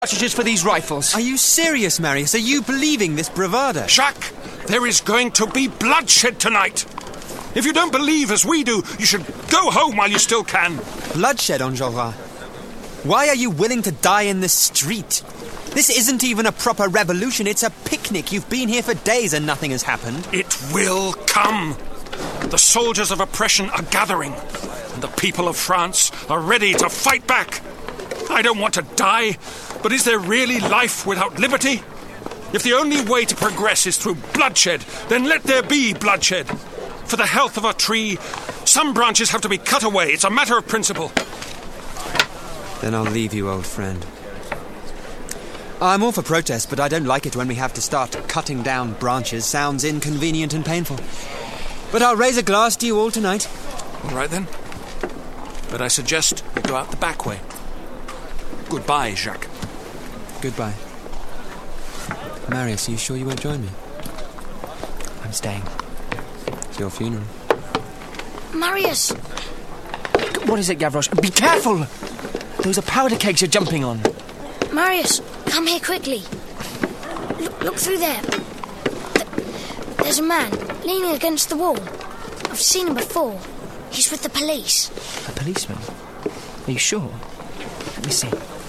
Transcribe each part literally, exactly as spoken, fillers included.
cartridges for these rifles. Are you serious, Marius? Are you believing this bravado? Jacques, there is going to be bloodshed tonight. If you don't believe as we do, you should go home while you still can. Bloodshed, Enjolras? Why are you willing to die in the street? This isn't even a proper revolution, it's a picnic. You've been here for days and nothing has happened. It will come. The soldiers of oppression are gathering, and the people of France are ready to fight back. I don't want to die, but is there really life without liberty? If the only way to progress is through bloodshed, then let there be bloodshed. For the health of a tree, some branches have to be cut away. It's a matter of principle. Then I'll leave you, old friend. I'm all for protest, but I don't like it when we have to start cutting down branches. Sounds inconvenient and painful. But I'll raise a glass to you all tonight. All right, then. But I suggest you go out the back way. Goodbye, Jacques. Goodbye. Marius, are you sure you won't join me? I'm staying. It's your funeral. Marius! What is it, Gavroche? Be careful! Those are powder kegs you're jumping on. Marius, come here quickly. Look, look through there. Th- There's a man leaning against the wall. I've seen him before. He's with the police. A policeman? Are you sure? Let me see.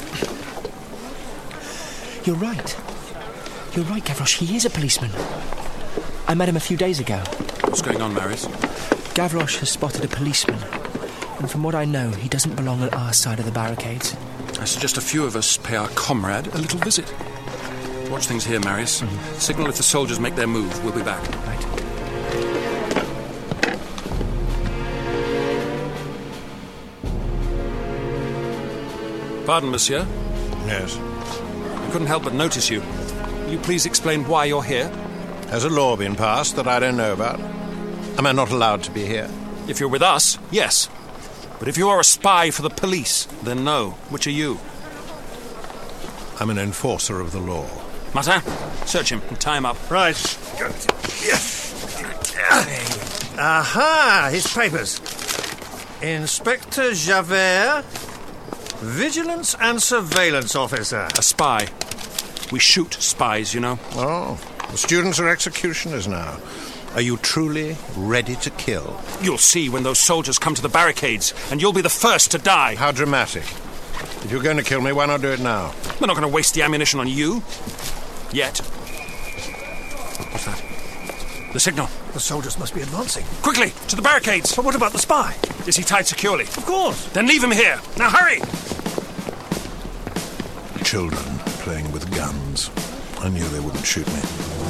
You're right. You're right, Gavroche. He is a policeman. I met him a few days ago. What's going on, Marius? Gavroche has spotted a policeman. And from what I know, he doesn't belong on our side of the barricades. I suggest a few of us pay our comrade a little visit. Watch things here, Marius. Mm-hmm. Signal if the soldiers make their move. We'll be back. Right. Pardon, monsieur. Yes. I couldn't help but notice you. Will you please explain why you're here? Has a law been passed that I don't know about? Am I not allowed to be here? If you're with us, yes. But if you are a spy for the police, then no. Which are you? I'm an enforcer of the law. Martin, search him and tie him up. Right. Good. Aha! His papers. Inspector Javert, Vigilance and Surveillance Officer. A spy. We shoot spies, you know. Oh, the students are executioners now. Are you truly ready to kill? You'll see when those soldiers come to the barricades, and you'll be the first to die. How dramatic. If you're going to kill me, why not do it now? We're not going to waste the ammunition on you. Yet. What's that? The signal. The soldiers must be advancing. Quickly, to the barricades. But what about the spy? Is he tied securely? Of course. Then leave him here. Now hurry! Children playing with guns. I knew they wouldn't shoot me.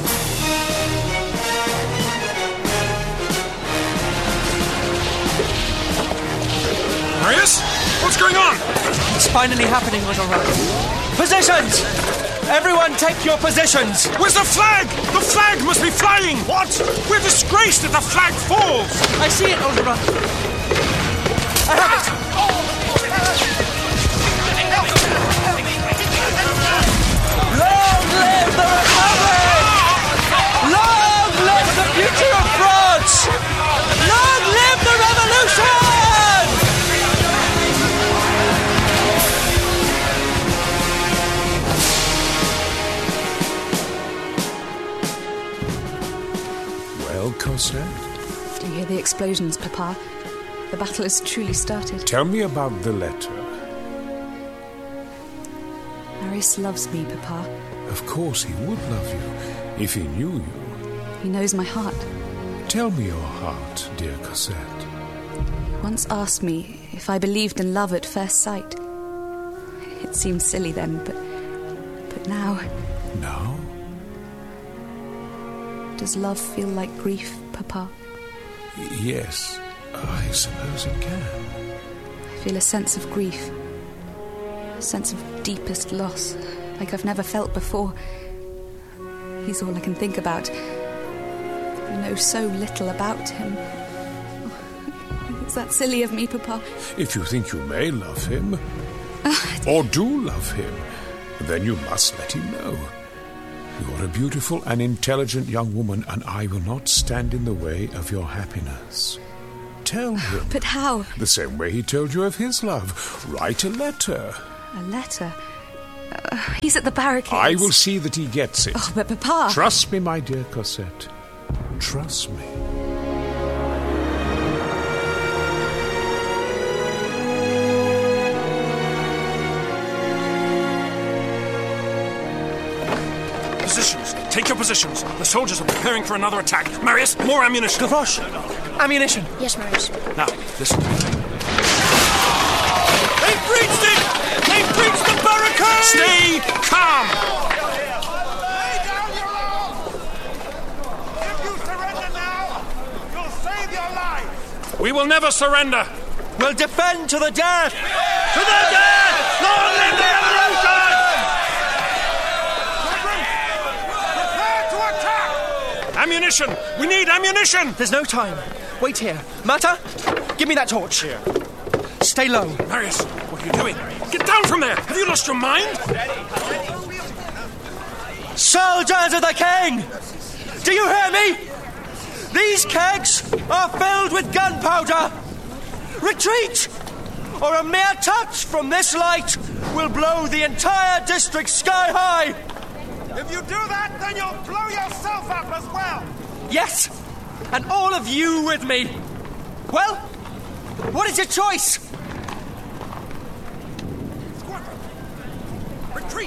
Marius? What's going on? It's finally happening, Enjolras. Positions! Everyone take your positions! Where's the flag? The flag must be flying! What? We're disgraced if the flag falls! I see it, Enjolras. I have it! Long live the Republic! Long live the future of France! Long live the revolution! Cosette? Do you hear the explosions, Papa? The battle has truly started. Tell me about the letter. Marius loves me, Papa. Of course he would love you, if he knew you. He knows my heart. Tell me your heart, dear Cosette. He once asked me if I believed in love at first sight. It seemed silly then, but... but now... Now? Does love feel like grief, Papa? Yes, I suppose it can. I feel a sense of grief. A sense of deepest loss, like I've never felt before. He's all I can think about. I know so little about him. Is that silly of me, Papa? If you think you may love him, or do love him, then you must let him know. You are a beautiful and intelligent young woman, and I will not stand in the way of your happiness. Tell him. But how? The same way he told you of his love. Write a letter. A letter? Uh, he's at the barricades. I will see that he gets it. Oh, but Papa... Trust me, my dear Cosette. Trust me. Positions. Take your positions. The soldiers are preparing for another attack. Marius, more ammunition. Gavroche! Ammunition! Yes, Marius. Now, listen to me. They've breached it! They've breached the barricade! Stay calm! Lay down your arms! If you surrender now, you'll save your life! We will never surrender! We'll defend to the death! To the death! Long live the revolution! Prepare to attack! Ammunition! We need ammunition! There's no time. Wait here. Mata, give me that torch. Here. Stay low. Marius, what are you doing? Get down from there! Have you lost your mind? Soldiers of the king! Do you hear me? These kegs are filled with gunpowder! Retreat! Or a mere touch from this light will blow the entire district sky high! If you do that, then you'll blow yourself up as well! Yes! And all of you with me! Well, what is your choice? Retreat!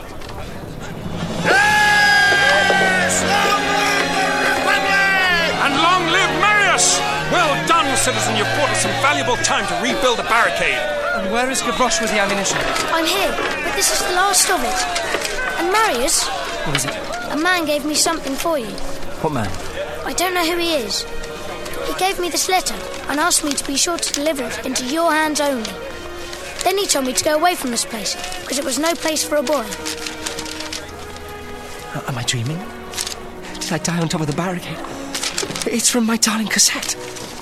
Yes! Long live the Republic! And long live Marius! Well done, citizen. You've bought us some valuable time to rebuild the barricade. And where is Gavroche with the ammunition? I'm here, but this is the last of it. And Marius... What is it? A man gave me something for you. What man? I don't know who he is. He gave me this letter and asked me to be sure to deliver it into your hands only. Then he told me to go away from this place, because it was no place for a boy. Uh, am I dreaming? Did I die on top of the barricade? It's from my darling Cosette.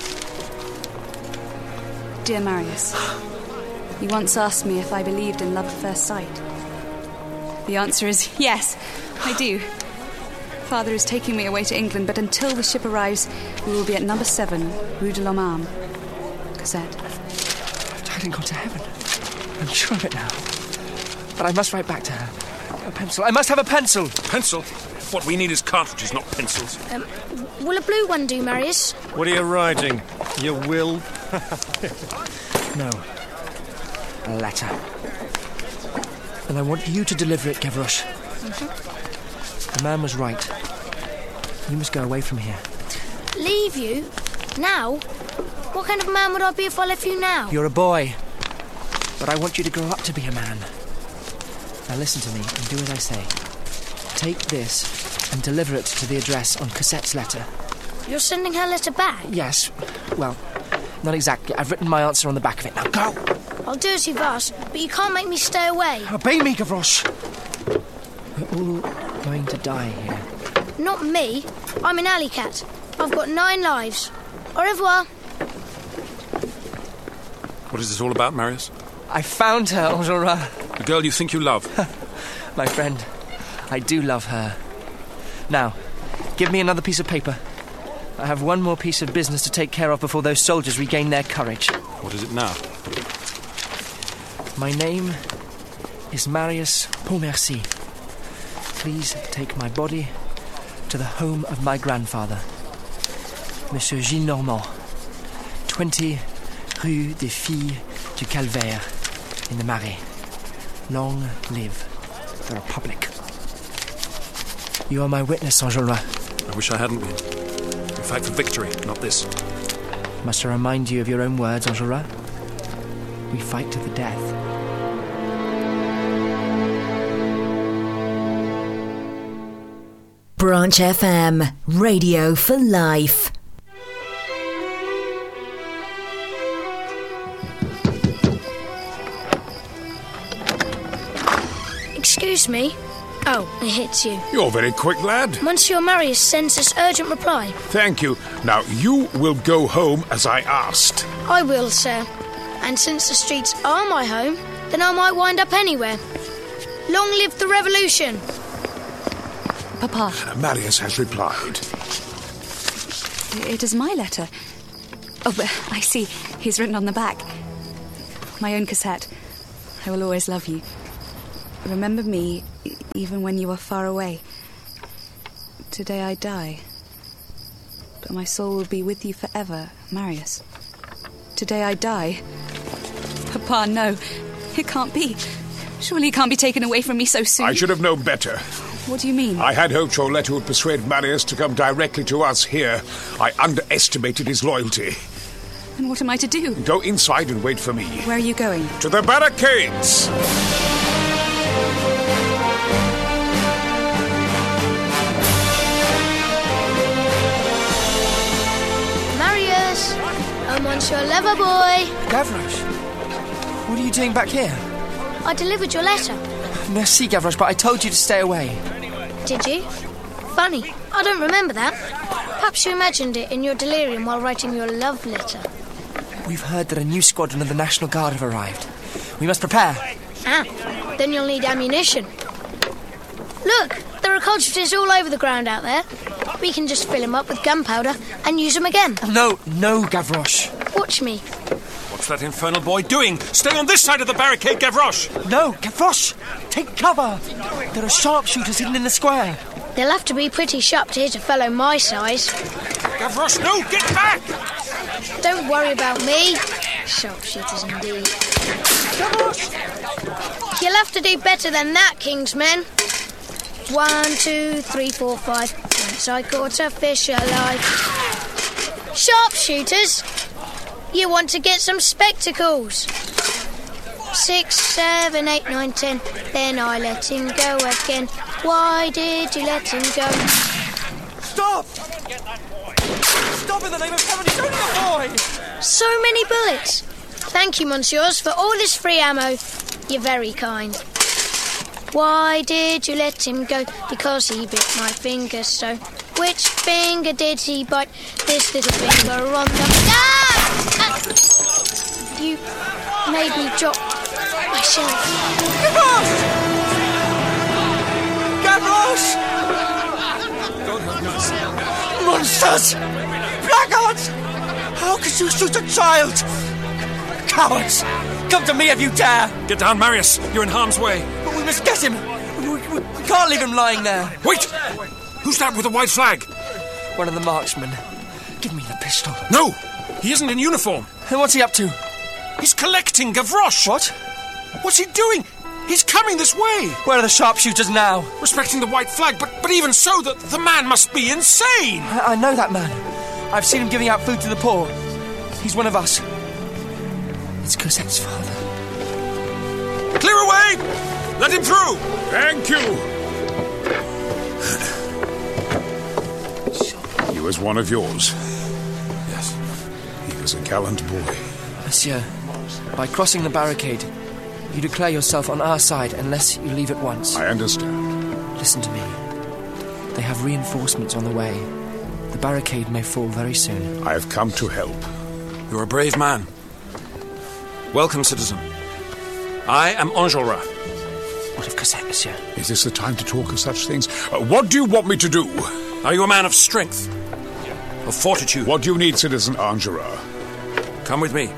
Dear Marius, you once asked me if I believed in love at first sight. The answer is yes, I do. Father is taking me away to England, but until the ship arrives, we will be at number seven, Rue de l'Homme Armé. Cosette. I've died and gone to heaven. I'm sure of it now. But I must write back to her. A pencil. I must have a pencil. Pencil? What we need is cartridges, not pencils. Um, will a blue one do, Marius? What are you writing? Your will? No. A letter. And I want you to deliver it, Gavroche. Mm-hmm. The man was right. You must go away from here. Leave you? Now? What kind of man would I be if I left you now? You're a boy. But I want you to grow up to be a man. Now listen to me and do as I say. Take this and deliver it to the address on Cosette's letter. You're sending her letter back? Yes. Well, not exactly. I've written my answer on the back of it. Now go! I'll do as you've asked, but you can't make me stay away. Obey me, Gavroche. We're all going to die here. Not me. I'm an alley cat. I've got nine lives. Au revoir. What is this all about, Marius? I found her, Enjolras. The girl you think you love. My friend, I do love her. Now, give me another piece of paper. I have one more piece of business to take care of before those soldiers regain their courage. What is it now? My name is Marius Pontmercy. Please take my body to the home of my grandfather, Monsieur Gilles Normand, twenty Rue des Filles du Calvaire, in the Marais. Long live the Republic. You are my witness, Enjolras. I wish I hadn't been. We fight for victory, not this. Must I remind you of your own words, Enjolras? We fight to the death. Branch F M, Radio for Life. Excuse me. Oh, it hits you. You're very quick, lad. Monsieur Marius sends us urgent reply. Thank you. Now, you will go home as I asked. I will, sir. And since the streets are my home, then I might wind up anywhere. Long live the revolution! Papa. Marius has replied. It is my letter. Oh, but I see. He's written on the back. My own Cosette. I will always love you. Remember me, e- even when you are far away. Today I die. But my soul will be with you forever, Marius. Today I die. Papa, no. It can't be. Surely it can't be taken away from me so soon. I should have known better. What do you mean? I had hoped your letter would persuade Marius to come directly to us here. I underestimated his loyalty. And what am I to do? Go inside and wait for me. Where are you going? To the barricades! Marius! Oh, Monsieur Leverboy! Gavroche, what are you doing back here? I delivered your letter. Merci, Gavroche, but I told you to stay away. Did you? Funny, I don't remember that. Perhaps you imagined it in your delirium while writing your love letter. We've heard that a new squadron of the National Guard have arrived. We must prepare. Ah, then you'll need ammunition. Look, there are cartridges all over the ground out there. We can just fill them up with gunpowder and use them again. No, no, Gavroche. Watch me. What's that infernal boy doing? Stay on this side of the barricade, Gavroche! No, Gavroche! Take cover! There are sharpshooters hidden in the square. They'll have to be pretty sharp to hit a fellow my size. Gavroche, no! Get back! Don't worry about me. Sharpshooters indeed. Gavroche! You'll have to do better than that, King's men. One, two, three, four, five. Once I caught a fish alive. Sharpshooters? You want to get some spectacles. Six, seven, eight, nine, ten. Then I let him go again. Why did you let him go? Stop! Stop in the name of heaven, he's only a boy! So many bullets. Thank you, monsieurs, for all this free ammo. You're very kind. Why did you let him go? Because he bit my finger so. Which finger did he bite? This little finger on the... Ah! Ah! You made me drop my shelf. Gavroche! Monsters! Blackguards! How could you shoot a child? Cowards! Come to me if you dare! Get down, Marius! You're in harm's way. But we must get him! We, we, we can't leave him lying there. Wait! Who's that with the white flag? One of the marksmen. Give me the pistol. No! He isn't in uniform. And what's he up to? He's collecting Gavroche. What? What's he doing? He's coming this way. Where are the sharpshooters now? Respecting the white flag, but, but even so, the, the man must be insane. I, I know that man. I've seen him giving out food to the poor. He's one of us. It's Cosette's father. Clear away! Let him through! Thank you! He was one of yours. Yes. He was a gallant boy. Monsieur, by crossing the barricade, you declare yourself on our side unless you leave at once. I understand. Listen to me. They have reinforcements on the way. The barricade may fall very soon. I have come to help. You're a brave man. Welcome, citizen. I am Enjolras. What of Cosette, monsieur? Is this the time to talk of such things? Uh, what do you want me to do? Are you a man of strength? Of fortitude? What do you need, citizen Enjolras? Come with me.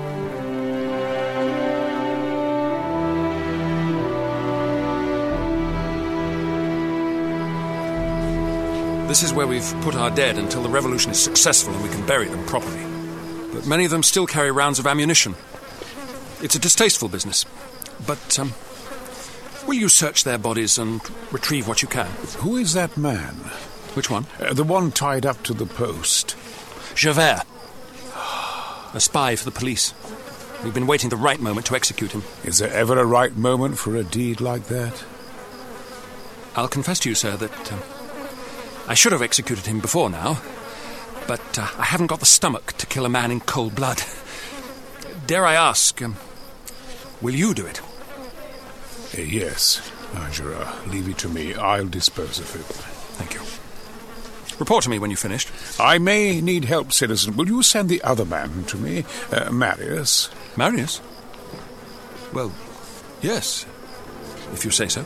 This is where we've put our dead until the revolution is successful and we can bury them properly. But many of them still carry rounds of ammunition. It's a distasteful business. But, um, will you search their bodies and retrieve what you can? Who is that man? Which one? Uh, the one tied up to the post. Javert. A spy for the police. We've been waiting the right moment to execute him. Is there ever a right moment for a deed like that? I'll confess to you, sir, that um, I should have executed him before now, but uh, I haven't got the stomach to kill a man in cold blood. Dare I ask, um, will you do it? Uh, yes, Enjolras. Leave it to me. I'll dispose of him. Thank you. Report to me when you've finished. I may need help, citizen. Will you send the other man to me? Uh, Marius. Marius? Well, yes, if you say so.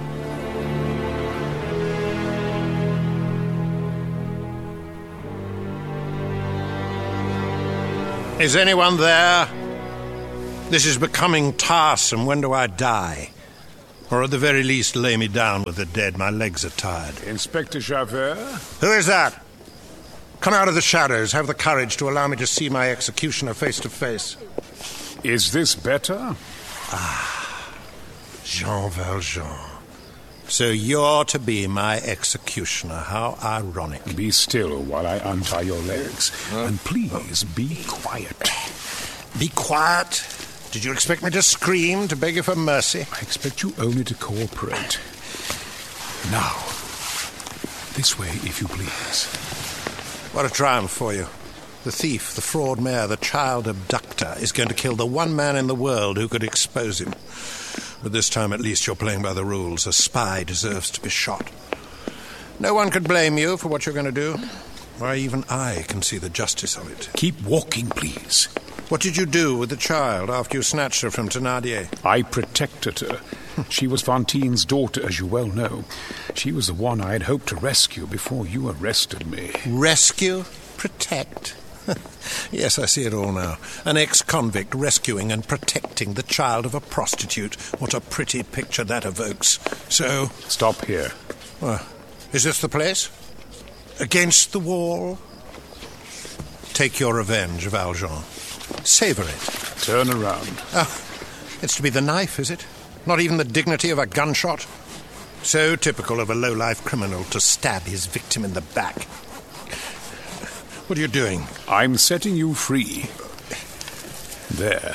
Is anyone there? This is becoming tiresome. When do I die? Or at the very least, lay me down with the dead. My legs are tired. Inspector Javert? Who is that? Come out of the shadows. Have the courage to allow me to see my executioner face to face. Is this better? Ah, Jean Valjean. So you're to be my executioner. How ironic. Be still while I untie your legs. Huh? And please, be quiet. Be quiet? Did you expect me to scream, to beg you for mercy? I expect you only to cooperate. Now, this way, if you please. What a triumph for you. The thief, the fraud mayor, the child abductor is going to kill the one man in the world who could expose him. But this time, at least, you're playing by the rules. A spy deserves to be shot. No one could blame you for what you're going to do. Why, even I can see the justice of it. Keep walking, please. What did you do with the child after you snatched her from Thénardier? I protected her. She was Fantine's daughter, as you well know. She was the one I had hoped to rescue before you arrested me. Rescue? Protect? Yes, I see it all now. An ex-convict rescuing and protecting the child of a prostitute. What a pretty picture that evokes. So... Stop here. Well, is this the place? Against the wall? Take your revenge, Valjean. Savor it. Turn around. Ah, it's to be the knife, is it? Not even the dignity of a gunshot? So typical of a low-life criminal to stab his victim in the back. What are you doing? I'm setting you free. There.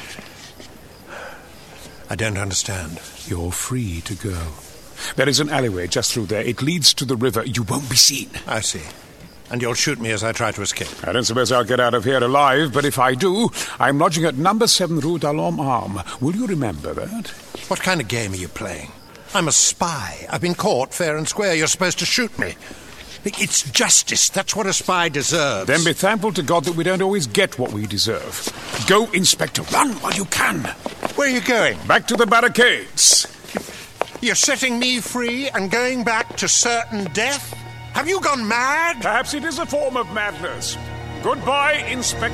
I don't understand. You're free to go. There is an alleyway just through there. It leads to the river. You won't be seen. I see. And you'll shoot me as I try to escape. I don't suppose I'll get out of here alive, but if I do, I'm lodging at number seven Rue d'Alhomme Arm. Will you remember that? What kind of game are you playing? I'm a spy. I've been caught fair and square. You're supposed to shoot me. It's justice. That's what a spy deserves. Then be thankful to God that we don't always get what we deserve. Go, Inspector. Run while you can. Where are you going? Back to the barricades. You're setting me free and going back to certain death? Have you gone mad? Perhaps it is a form of madness. Goodbye, Inspector